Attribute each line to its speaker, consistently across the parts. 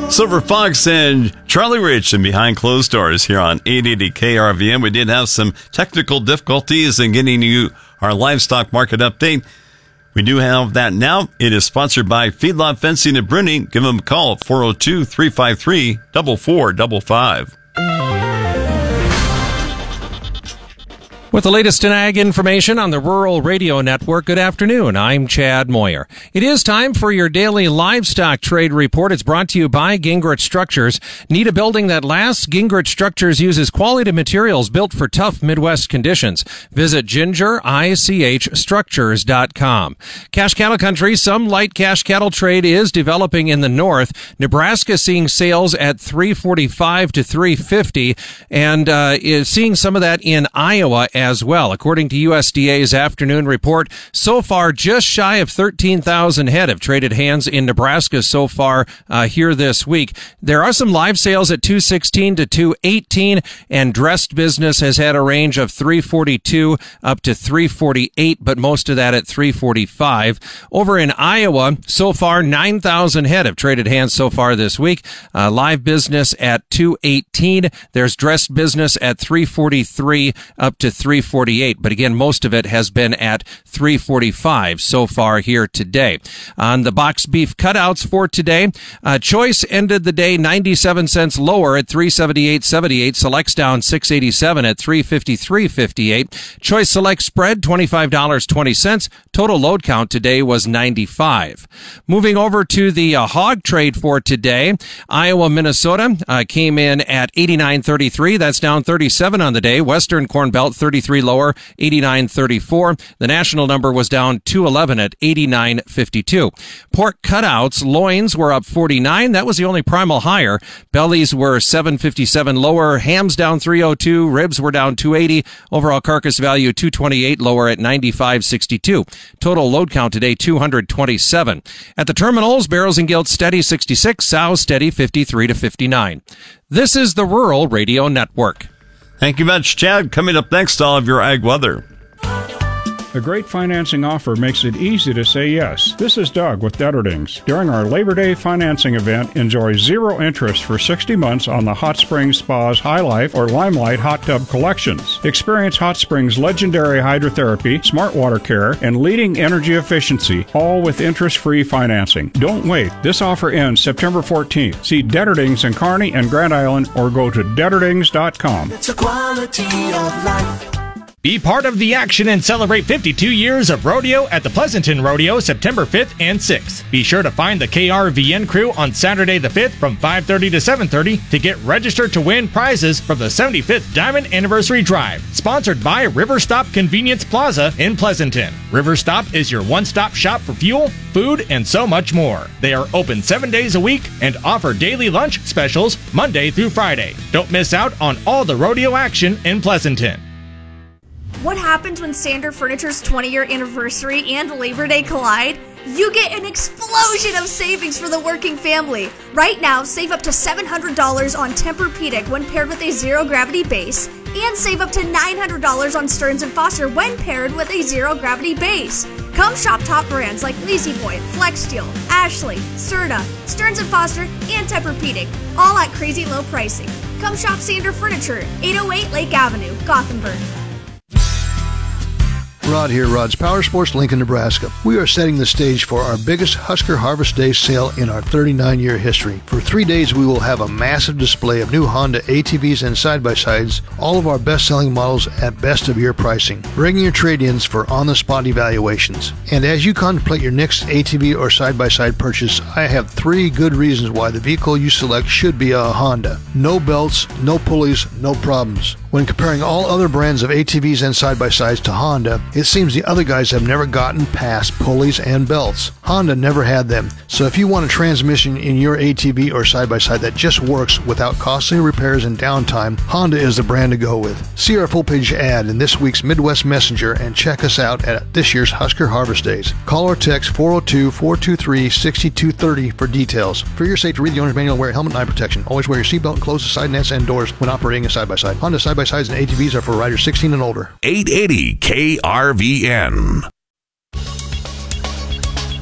Speaker 1: Silver Fox and Charlie Rich and Behind Closed Doors here on 880 KRVN. We did have some technical difficulties in getting you our livestock market update. We do have that now. It is sponsored by Feedlot Fencing and Printing. Give them a call at 402-353-4455.
Speaker 2: With the latest in ag information on the Rural Radio Network, good afternoon. I'm Chad Moyer. It is time for your daily livestock trade report. It's brought to you by Gingrich Structures. Need a building that lasts? Gingrich Structures uses quality materials built for tough Midwest conditions. Visit gingerichstructures.com. Cash cattle country, some light cash cattle trade is developing in the north. Nebraska seeing sales at $345 to $350 and is seeing some of that in Iowa as well. According to USDA's afternoon report, so far just shy of 13,000 head have traded hands in Nebraska so far here this week. There are some live sales at $216 to $218, and dressed business has had a range of $342 up to $348, but most of that at $345. Over in Iowa, so far 9,000 head have traded hands so far this week. Live business at $218. There's dressed business at $343 up to $348, but again, most of it has been at $345 so far here today. On the box beef cutouts for today, Choice ended the day 97 cents lower at $378.78. Select's down $6.87 at $353.58. Choice Select spread $25.20. Total load count today was 95. Moving over to the hog trade for today, Iowa, Minnesota came in at 89.33. That's down 37 on the day. Western Corn Belt 33 lower, 89.34. The national number was down 211 at 89.52. Pork cutouts, loins were up 49. That was the only primal higher. Bellies were 7.57 lower. Hams down 302. Ribs were down 280. Overall carcass value 228 lower at 95.62. Total load count today 227. At the terminals, barrels and gilts steady 66. Sows steady 53 to 59. This is the Rural Radio Network.
Speaker 1: Thank you much, Chad. Coming up next, all of your ag weather.
Speaker 3: A great financing offer makes it easy to say yes. This is Doug with Detterdings. During our Labor Day financing event, enjoy zero interest for 60 months on the Hot Springs Spas High Life or Limelight Hot Tub collections. Experience Hot Springs' legendary hydrotherapy, smart water care, and leading energy efficiency, all with interest-free financing. Don't wait. This offer ends September 14th. See Detterdings in Kearney and Grand Island or go to Detterdings.com.
Speaker 4: It's a quality of life.
Speaker 5: Be part of the action and celebrate 52 years of rodeo at the Pleasanton Rodeo September 5th and 6th. Be sure to find the KRVN crew on Saturday the 5th from 5:30 to 7:30 to get registered to win prizes from the 75th Diamond Anniversary Drive. Sponsored by Riverstop Convenience Plaza in Pleasanton. Riverstop is your one-stop shop for fuel, food, and so much more. They are open 7 days a week and offer daily lunch specials Monday through Friday. Don't miss out on all the rodeo action in Pleasanton.
Speaker 6: What happens when Standard Furniture's 20-year anniversary and Labor Day collide? You get an explosion of savings for the working family. Right now, save up to $700 on Tempur-Pedic when paired with a zero-gravity base, and save up to $900 on Stearns & Foster when paired with a zero-gravity base. Come shop top brands like La-Z-Boy, Flexsteel, Ashley, Serta, Stearns & Foster, and Tempur-Pedic, all at crazy low pricing. Come shop Standard Furniture, 808 Lake Avenue, Gothenburg.
Speaker 7: Rod here, Rod's Power Sports, Lincoln, Nebraska. We are setting the stage for our biggest Husker Harvest Day sale in our 39-year history. For 3 days, we will have a massive display of new Honda ATVs and side-by-sides, all of our best-selling models at best-of-year pricing. Bring your trade-ins for on-the-spot evaluations. And as you contemplate your next ATV or side-by-side purchase, I have 3 good reasons why the vehicle you select should be a Honda. No belts, no pulleys, no problems. When comparing all other brands of ATVs and side-by-sides to Honda, it seems the other guys have never gotten past pulleys and belts. Honda never had them. So if you want a transmission in your ATV or side-by-side that just works without costly repairs and downtime, Honda is the brand to go with. See our full-page ad in this week's Midwest Messenger and check us out at this year's Husker Harvest Days. Call or text 402-423-6230 for details. For your safety, read the owner's manual and wear a helmet and eye protection. Always wear your seatbelt and close the side nets and doors when operating a side-by-side. Honda side-by-sides and ATVs are for riders 16 and older.
Speaker 8: 880 KRVN.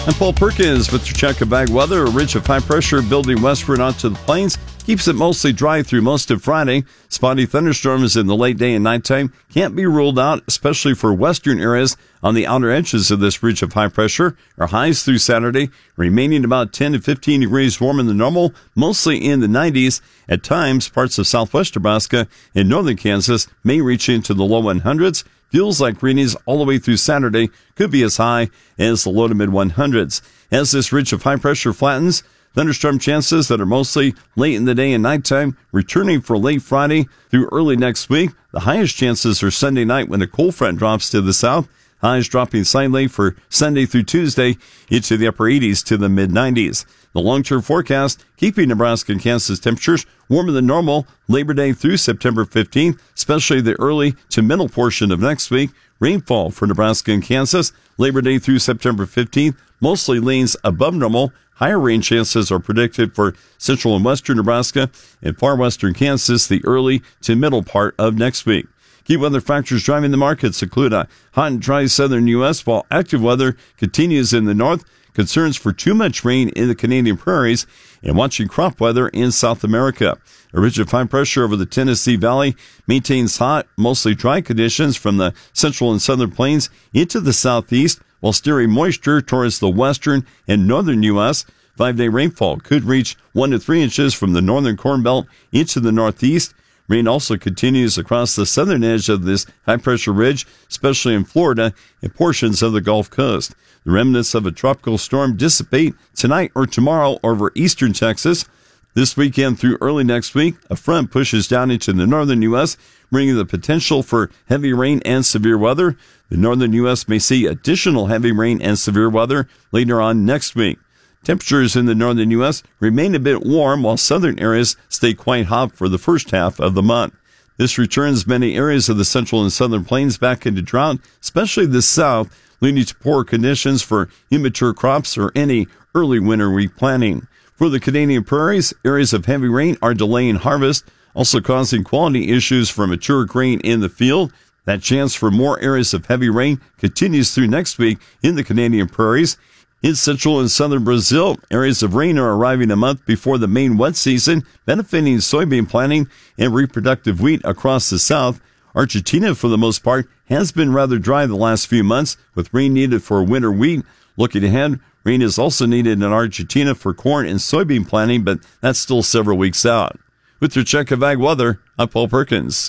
Speaker 1: I'm Paul Perkins with your check of bag weather. A ridge of high pressure building westward onto the plains keeps it mostly dry through most of Friday. Spotty thunderstorms in the late day and nighttime can't be ruled out, especially for western areas on the outer edges of this ridge of high pressure. Our highs through Saturday remaining about 10 to 15 degrees warmer than normal, mostly in the 90s. At times, parts of southwest Nebraska and northern Kansas may reach into the low 100s. Feels like readings all the way through Saturday could be as high as the low to mid 100s. As this ridge of high pressure flattens, thunderstorm chances that are mostly late in the day and nighttime, returning for late Friday through early next week. The highest chances are Sunday night when a cold front drops to the south. Highs dropping slightly for Sunday through Tuesday into the upper 80s to the mid 90s. The long-term forecast keeping Nebraska and Kansas temperatures warmer than normal Labor Day through September 15th, especially the early to middle portion of next week. Rainfall for Nebraska and Kansas Labor Day through September 15th mostly leans above normal. Higher rain chances are predicted for central and western Nebraska and far western Kansas the early to middle part of next week. Key weather factors driving the markets include a hot and dry southern U.S., while active weather continues in the north, concerns for too much rain in the Canadian prairies, and watching crop weather in South America. A ridge of high pressure over the Tennessee Valley maintains hot, mostly dry conditions from the central and southern plains into the southeast, while steering moisture towards the western and northern U.S. 5-day rainfall could reach 1 to 3 inches from the northern Corn Belt into the northeast. Rain also continues across the southern edge of this high-pressure ridge, especially in Florida and portions of the Gulf Coast. The remnants of a tropical storm dissipate tonight or tomorrow over eastern Texas. This weekend through early next week, a front pushes down into the northern U.S., bringing the potential for heavy rain and severe weather. The northern U.S. may see additional heavy rain and severe weather later on next week. Temperatures in the northern U.S. remain a bit warm, while southern areas stay quite hot for the first half of the month. This returns many areas of the central and southern plains back into drought, especially the south, leading to poor conditions for immature crops or any early winter wheat planting. For the Canadian prairies, areas of heavy rain are delaying harvest, also causing quality issues for mature grain in the field. That chance for more areas of heavy rain continues through next week in the Canadian prairies. In central and southern Brazil, areas of rain are arriving a month before the main wet season, benefiting soybean planting and reproductive wheat across the south. Argentina, for the most part, has been rather dry the last few months, with rain needed for winter wheat. Looking ahead, rain is also needed in Argentina for corn and soybean planting, but that's still several weeks out. With your check of ag weather, I'm Paul Perkins.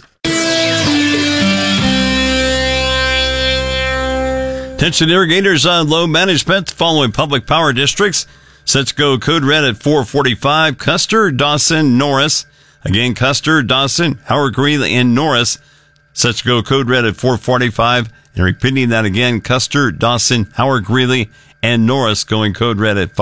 Speaker 1: Attention irrigators on low management following public power districts. Set to go code red at 445. Custer, Dawson, Norris. Again, Custer, Dawson, Howard Greeley, and Norris. Set to go code red at 445. And repeating that again, Custer, Dawson, Howard Greeley, and Norris going code red at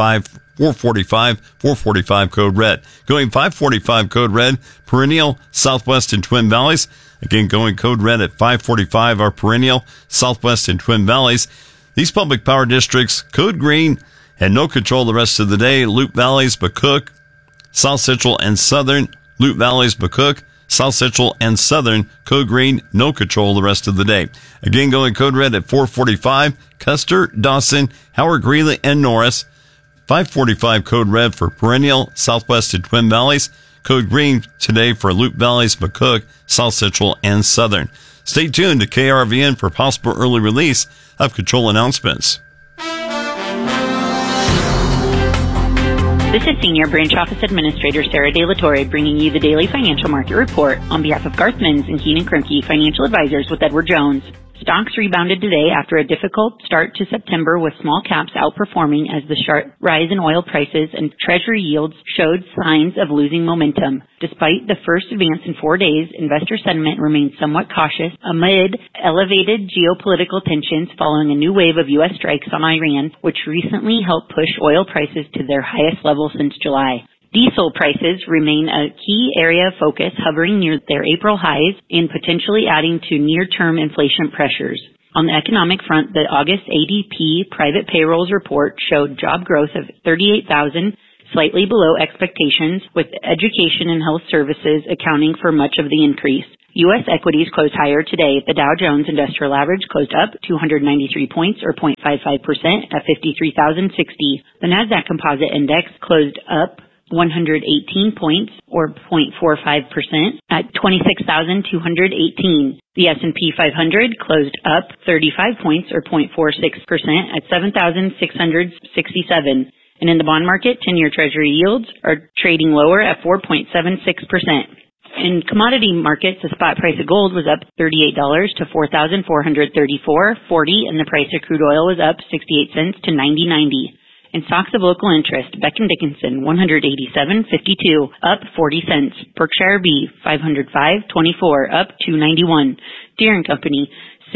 Speaker 1: 445 code red. Going 545 code red, Perennial, Southwest, and Twin Valleys. Again, going code red at 545 are Perennial, Southwest, and Twin Valleys. These public power districts, code green, had no control the rest of the day. Loup Valleys, McCook, South Central, and Southern. Loup Valleys, McCook, South Central, and Southern. Code green, no control the rest of the day. Again, going code red at 445, Custer, Dawson, Howard Greeley, and Norris. 545 code red for Perennial, Southwest, and Twin Valleys. Code green today for Loup Valleys, McCook, South Central, and Southern. Stay tuned to KRVN for possible early release of control announcements.
Speaker 8: This is Senior Branch Office Administrator Sarah De La Torre bringing you the daily financial market report on behalf of Garth Mins and Keenan Krumke Financial Advisors with Edward Jones. Stocks rebounded today after a difficult start to September, with small caps outperforming as the sharp rise in oil prices and Treasury yields showed signs of losing momentum. Despite the first advance in 4 days, investor sentiment remains somewhat cautious amid elevated geopolitical tensions following a new wave of U.S. strikes on Iran, which recently helped push oil prices to their highest level since July. Diesel prices remain a key area of focus, hovering near their April highs and potentially adding to near-term inflation pressures. On the economic front, the August ADP private payrolls report showed job growth of 38,000, slightly below expectations, with education and health services accounting for much of the increase. U.S. equities closed higher today. The Dow Jones Industrial Average closed up 293 points or 0.55% at 53,060. The Nasdaq Composite Index closed up 118 points or 0.45% at 26,218. The S&P 500 closed up 35 points or 0.46% at 7,667. And in the bond market, 10-year Treasury yields are trading lower at 4.76%. In commodity markets, the spot price of gold was up $38 to $4,434.40, and the price of crude oil was up 68 cents to $90.90. In stocks of local interest, Becton Dickinson 187.52, up 40 cents. Berkshire B 505.24, up 291. Deere & Company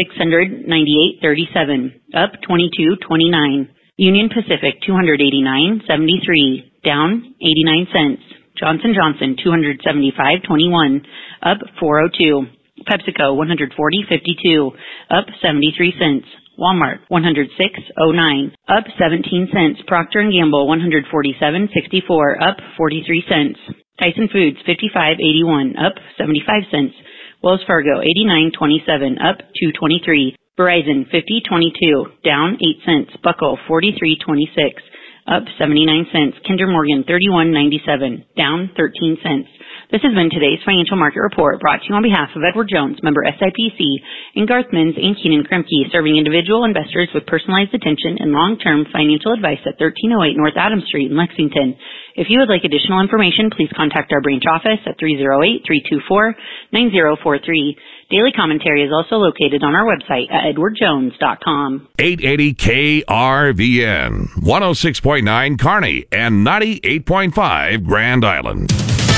Speaker 8: 698.37, up 22.29. Union Pacific 289.73, down 89 cents. Johnson Johnson 275.21, up 402. PepsiCo 140.52, up 73 cents. Walmart 106.09, up 17 cents. Procter & Gamble 147.64, up 43 cents. Tyson Foods 55.81, up 75 cents. Wells Fargo 89.27, up 2.23. Verizon 50.22, down 8 cents. Buckle 43.26, up 79 cents. Kinder Morgan 31.97, down 13 cents. This has been today's Financial Market Report, brought to you on behalf of Edward Jones, member SIPC, and Garth Mins and Keenan Kremke, serving individual investors with personalized attention and long-term financial advice at 1308 North Adams Street in Lexington. If you would like additional information, please contact our branch office at 308-324-9043. Daily commentary is also located on our website at edwardjones.com.
Speaker 9: 880 KRVN, 106.9 Kearney, and 98.5 Grand Island.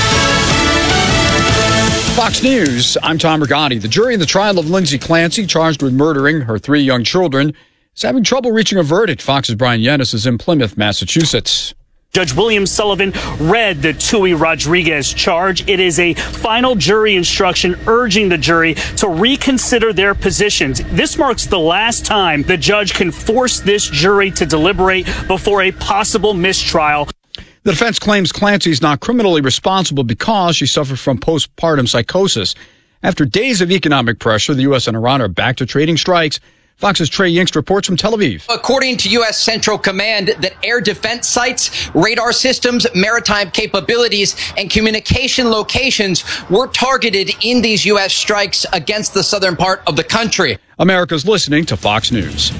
Speaker 10: Fox News, I'm Tom Rigotti. The jury in the trial of Lindsay Clancy, charged with murdering her 3 young children, is having trouble reaching a verdict. Fox's Brian Yennis is in Plymouth, Massachusetts.
Speaker 11: Judge William Sullivan read the Tui Rodriguez charge. It is a final jury instruction urging the jury to reconsider their positions. This marks the last time the judge can force this jury to deliberate before a possible mistrial.
Speaker 10: The defense claims Clancy is not criminally responsible because she suffered from postpartum psychosis. After days of economic pressure, the U.S. and Iran are back to trading strikes. Fox's Trey Yingst reports from Tel Aviv.
Speaker 12: According to U.S. Central Command, that air defense sites, radar systems, maritime capabilities, and communication locations were targeted in these U.S. strikes against the southern part of the country.
Speaker 10: America's listening to Fox News.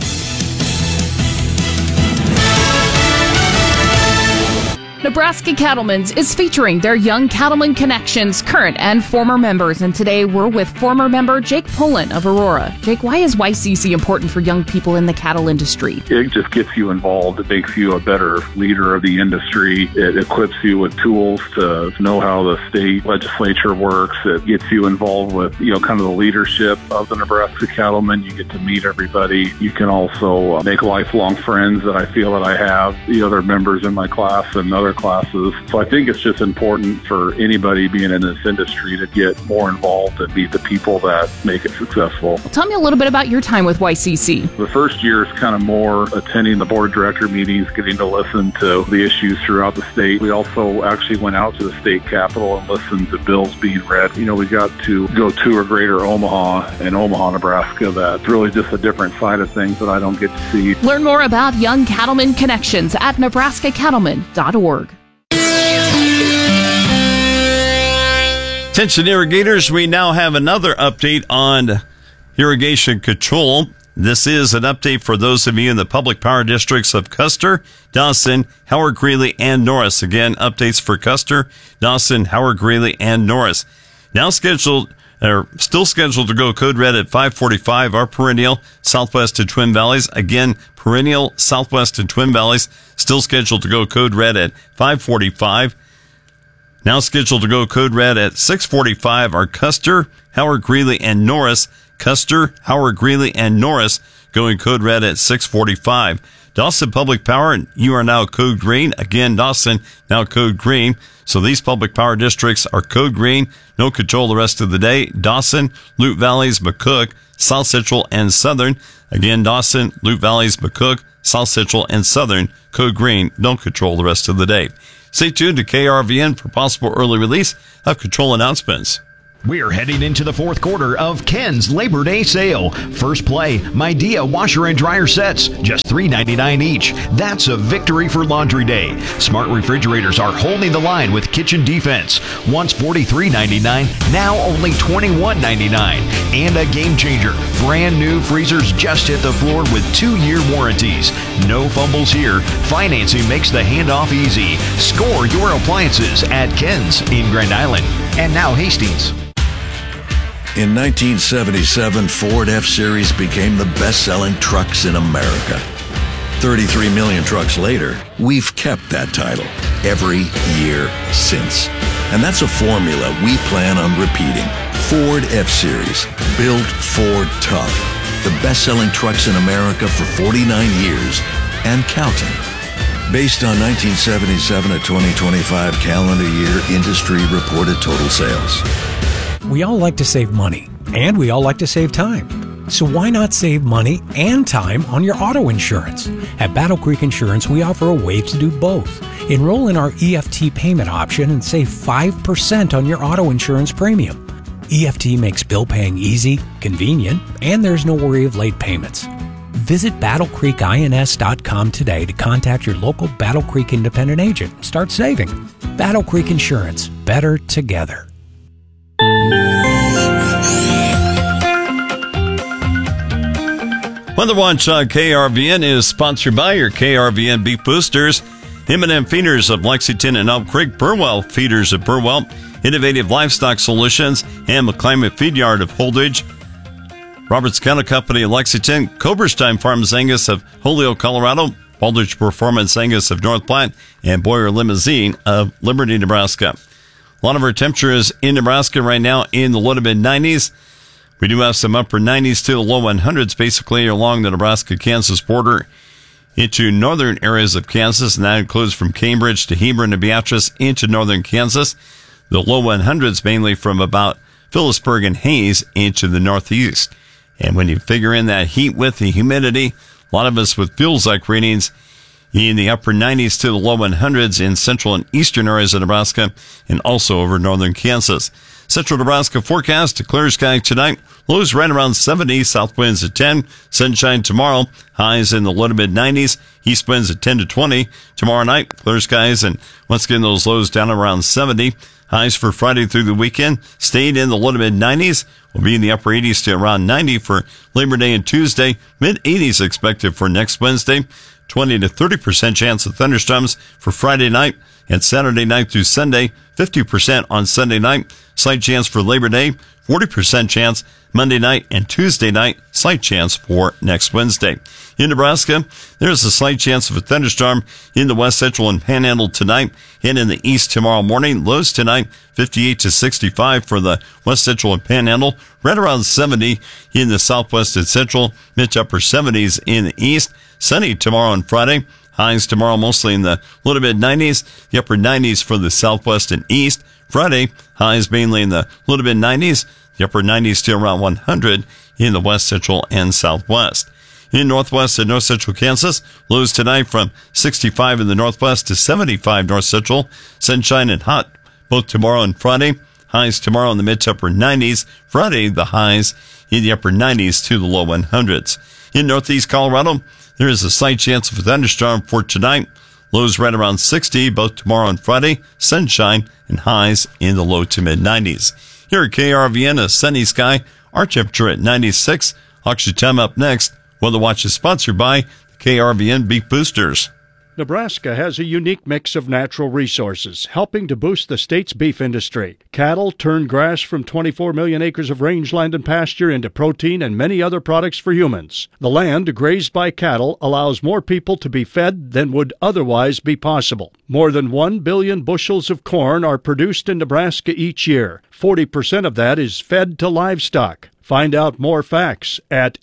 Speaker 13: Nebraska Cattlemen's is featuring their Young Cattlemen Connections, current and former members. And today we're with former member Jake Pullen of Aurora. Jake, why is YCC important for young people in the cattle industry?
Speaker 14: It just gets you involved. It makes you a better leader of the industry. It equips you with tools to know how the state legislature works. It gets you involved with, kind of the leadership of the Nebraska Cattlemen. You get to meet everybody. You can also make lifelong friends that I feel that I have, the other members in my class and other classes. So I think it's just important for anybody being in this industry to get more involved and meet the people that make it successful.
Speaker 13: Tell me a little bit about your time with YCC.
Speaker 14: The first year is kind of more attending the board director meetings, getting to listen to the issues throughout the state. We also actually went out to the state capitol and listened to bills being read. We got to go tour Greater Omaha and Omaha, Nebraska. That's really just a different side of things that I don't get to see.
Speaker 13: Learn more about Young Cattlemen Connections at nebraskacattlemen.org.
Speaker 1: Attention irrigators, we now have another update on irrigation control. This is an update for those of you in the public power districts of Custer, Dawson, Howard Greeley, and Norris. Again, updates for Custer, Dawson, Howard Greeley, and Norris. Still scheduled to go code red at 5:45 are perennial Southwest and Twin Valleys. Again, perennial Southwest and Twin Valleys still scheduled to go code red at 5:45. Now scheduled to go code red at 6:45 are Custer, Howard Greeley, and Norris. Custer, Howard Greeley, and Norris going code red at 6:45. Dawson Public Power, you are now code green. Again, Dawson now code green. So these public power districts are code green. No control the rest of the day. Dawson, Loup Valleys, McCook, South Central, and Southern. Again, Dawson, Loup Valleys, McCook, South Central, and Southern code green. No control the rest of the day. Stay tuned to KRVN for possible early release of control announcements.
Speaker 15: We're heading into the fourth quarter of Ken's Labor Day sale. First play, Midea washer and dryer sets, just $3.99 each. That's a victory for Laundry Day. Smart refrigerators are holding the line with kitchen defense. Once $43.99, now only $21.99. And a game changer, brand new freezers just hit the floor with 2-year warranties. No fumbles here. Financing makes the handoff easy. Score your appliances at Ken's in Grand Island. And now Hastings.
Speaker 16: In 1977, Ford F-Series became the best-selling trucks in America. 33 million trucks later, we've kept that title every year since. And that's a formula we plan on repeating. Ford F-Series, built Ford tough. The best-selling trucks in America for 49 years and counting. Based on 1977 to 2025 calendar year industry reported total sales.
Speaker 17: We all like to save money, and we all like to save time. So why not save money and time on your auto insurance? At Battle Creek Insurance, we offer a way to do both. Enroll in our EFT payment option and save 5% on your auto insurance premium. EFT makes bill paying easy, convenient, and there's no worry of late payments. Visit BattleCreekINS.com today to contact your local Battle Creek independent agent and start saving. Battle Creek Insurance, better together.
Speaker 1: Weather Watch on KRVN is sponsored by your KRVN Beef Boosters, M&M Feeders of Lexington and Elk Creek, Burwell Feeders of Burwell, Innovative Livestock Solutions, and McClimate Feed Yard of Holdridge, Roberts Cattle Company of Lexington, Coberstein Farms Angus of Holyoke, Colorado, Baldrige Performance Angus of North Platte, and Boyer Limousine of Liberty, Nebraska. A lot of our temperatures in Nebraska right now in the low to mid-90s. We do have some upper 90s to the low 100s, basically along the Nebraska-Kansas border into northern areas of Kansas, and that includes from Cambridge to Hebron to Beatrice into northern Kansas. The low 100s mainly from about Phillipsburg and Hayes into the northeast. And when you figure in that heat with the humidity, a lot of us with feels-like readings in the upper 90s to the low 100s in central and eastern areas of Nebraska and also over northern Kansas. Central Nebraska forecast, clear sky tonight. Lows right around 70, south winds at 10. Sunshine tomorrow, highs in the low to mid 90s. East winds at 10 to 20. Tomorrow night, clear skies and once again those lows down around 70. Highs for Friday through the weekend stayed in the low to mid 90s. Will be in the upper 80s to around 90 for Labor Day and Tuesday. Mid 80s expected for next Wednesday. 20 to 30% chance of thunderstorms for Friday night and Saturday night through Sunday. 50% on Sunday night. Slight chance for Labor Day. 40% chance Monday night and Tuesday night. Slight chance for next Wednesday. In Nebraska, there's a slight chance of a thunderstorm in the west central and panhandle tonight and in the east tomorrow morning. Lows tonight, 58 to 65 for the west central and panhandle. Right around 70 in the southwest and central. Mid to upper 70s in the east. Sunny tomorrow and Friday. Highs tomorrow mostly in the low to mid 90s. The upper 90s for the southwest and east. Friday, highs mainly in the low to mid 90s. The upper 90s to around 100 in the west central and southwest. In northwest and north central Kansas, lows tonight from 65 in the northwest to 75 north central. Sunshine and hot both tomorrow and Friday. Highs tomorrow in the mid to upper 90s. Friday, the highs in the upper 90s to the low 100s. In northeast Colorado, there is a slight chance of a thunderstorm for tonight. Lows right around 60 both tomorrow and Friday. Sunshine and highs in the low to mid 90s. Here at KRVN, a sunny sky. Our temperature at 96. Auction time up next. Weather Watch is sponsored by the KRVN Beef Boosters.
Speaker 3: Nebraska has a unique mix of natural resources, helping to boost the state's beef industry. Cattle turn grass from 24 million acres of rangeland and pasture into protein and many other products for humans. The land grazed by cattle allows more people to be fed than would otherwise be possible. More than 1 billion bushels of corn are produced in Nebraska each year. 40% of that is fed to livestock. Find out more facts at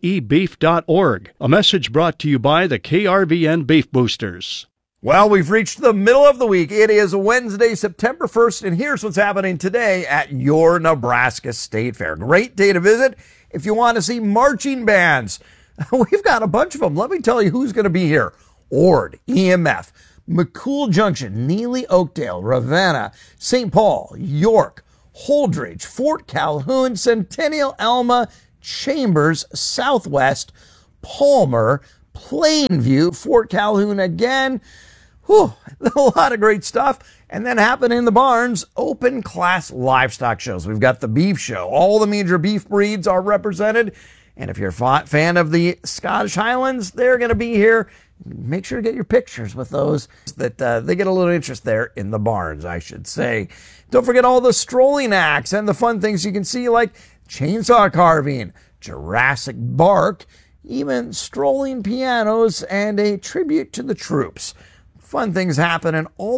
Speaker 3: nebeef.org. A message brought to you by the KRVN Beef Boosters.
Speaker 18: Well, we've reached the middle of the week. It is Wednesday, September 1st, and here's what's happening today at your Nebraska State Fair. Great day to visit if you want to see marching bands. We've got a bunch of them. Let me tell you who's going to be here. Ord, EMF, McCool Junction, Neely Oakdale, Ravenna, St. Paul, York, Holdridge, Fort Calhoun, Centennial, Alma, Chambers, Southwest, Palmer, Plainview, Fort Calhoun again. Whew, a lot of great stuff. And then happen in the barns, open class livestock shows. We've got the beef show. All the major beef breeds are represented. And if you're a fan of the Scottish Highlands, they're going to be here. Make sure to get your pictures with those, that they get a little interest there in the barns, I should say. Don't forget all the strolling acts and the fun things you can see, like chainsaw carving, Jurassic Bark, even strolling pianos, and a tribute to the troops. Fun things happen in all